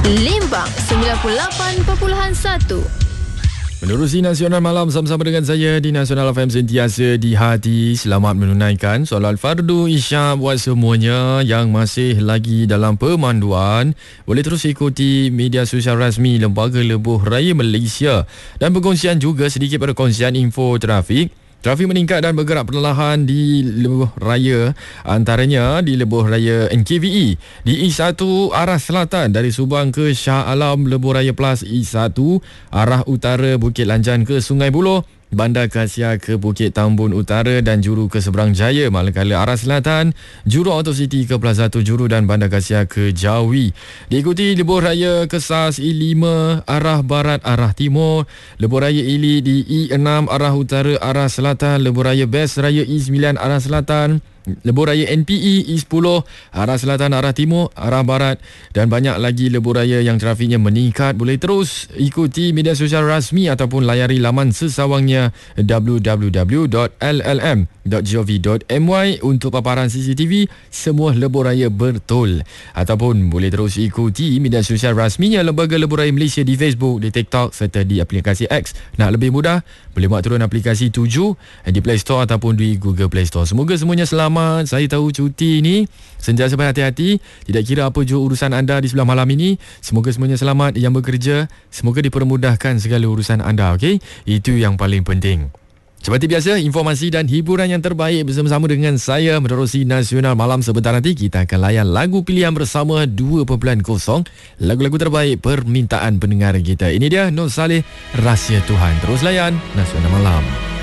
Limbang 98.1. Menerusi Nasional Malam sama-sama dengan saya di Nasional FM sentiasa di hati. Selamat menunaikan solat fardu isya buat semuanya yang masih lagi dalam pemanduan. Boleh terus ikuti media sosial rasmi Lembaga Lebuh Raya Malaysia dan perkongsian juga sedikit perkongsian info trafik. Trafik meningkat dan bergerak perlahan di Lebuh Raya, antaranya di Lebuh Raya NKVE di E1 arah selatan dari Subang ke Shah Alam, Lebuh Raya Plus E1 arah utara Bukit Lanjan ke Sungai Buloh, Bandar Kasia ke Bukit Tambun Utara dan juru ke Seberang Jaya. Manakala arah selatan, juru Auto City ke Plaza 1 Juru dan Bandar Kasia ke Jawi. Diikuti Lebuh Raya Kesas E5 arah barat arah timur, Lebuh Raya Ili di E6 arah utara arah selatan, Lebuh Raya Best Raya E9 arah selatan, Lebuh Raya NPE E10 arah selatan arah timur arah barat dan banyak lagi lebuh raya yang trafiknya meningkat. Boleh terus ikuti media sosial rasmi ataupun layari laman sesawangnya www.llm.gov.my untuk paparan CCTV semua lebuh raya betul. Ataupun boleh terus ikuti media sosial rasminya Lembaga Lebuh Raya Malaysia di Facebook, di TikTok serta di aplikasi X. Nak lebih mudah, boleh buat turun aplikasi 7 di Play Store ataupun di Google Play Store. Semoga semuanya selamat. Saya tahu cuti ini sentiasa berhati-hati, tidak kira apa jua urusan anda di sebelah malam ini. Semoga semuanya selamat yang bekerja, semoga dipermudahkan segala urusan anda, okey? Itu yang paling penting. Seperti biasa, informasi dan hiburan yang terbaik bersama-sama dengan saya menerusi Nasional Malam. Sebentar nanti kita akan layan lagu pilihan bersama 2.0, lagu-lagu terbaik permintaan pendengar kita. Ini dia Nur Saleh, Rahsia Tuhan. Terus layan Nasional Malam.